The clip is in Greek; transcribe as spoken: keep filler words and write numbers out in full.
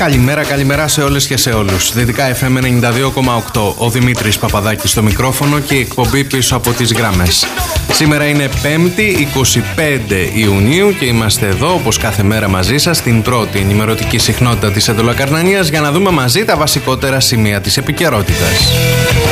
Καλημέρα, καλημέρα σε όλες και σε όλους. Δυτικά εφ εμ ενενήντα δύο κόμμα οκτώ. Ο Δημήτρης Παπαδάκης στο μικρόφωνο και η εκπομπή πίσω από τις γραμμές. Σήμερα είναι Πέμπτη, εικοστή πέμπτη Ιουνίου και είμαστε εδώ όπως κάθε μέρα μαζί σας στην πρώτη ενημερωτική συχνότητα της εντολοκαρνανίας για να δούμε μαζί τα βασικότερα σημεία της επικαιρότητας.